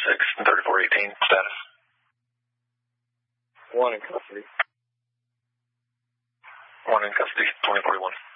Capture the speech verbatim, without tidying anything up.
six and thirty-four eighteen. Status. One in custody. One in custody, twenty forty-one.